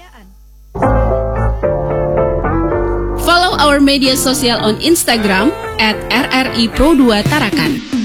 Follow our media sosial on Instagram @RRI Pro 2 Tarakan.